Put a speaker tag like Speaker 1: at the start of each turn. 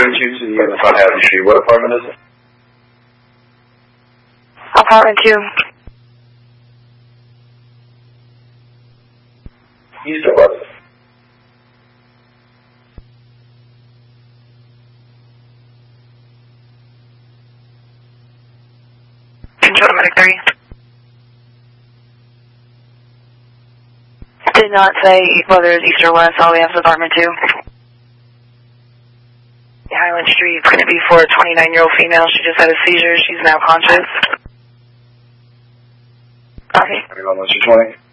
Speaker 1: bring you to the unit on Happy Street. What apartment is it?
Speaker 2: Apartment 2.
Speaker 1: East or west?
Speaker 2: Control to Medic 3. Did not say whether it's east or west. All we have is apartment 2. Highland Street. It's going to be for a 29-year-old female. She just had a seizure. She's now conscious. Copy.
Speaker 1: 21, 20.